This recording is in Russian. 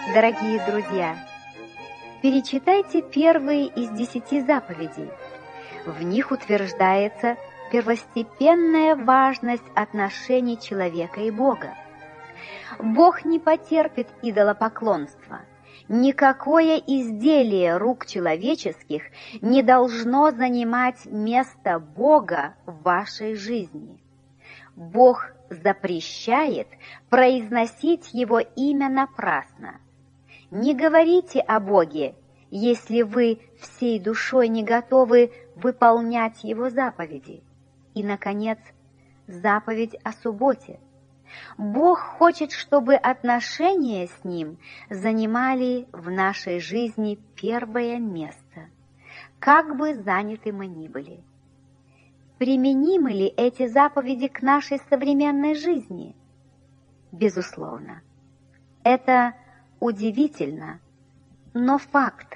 Дорогие друзья, перечитайте первые из 10 заповедей. В них утверждается первостепенная важность отношений человека и Бога. Бог не потерпит идолопоклонства. Никакое изделие рук человеческих не должно занимать место Бога в вашей жизни. Бог запрещает произносить Его имя напрасно. Не говорите о Боге, если вы всей душой не готовы выполнять Его заповеди. И, наконец, заповедь о субботе. Бог хочет, чтобы отношения с Ним занимали в нашей жизни первое место, как бы заняты мы ни были. Применимы ли эти заповеди к нашей современной жизни? Безусловно. Это удивительно, но факт.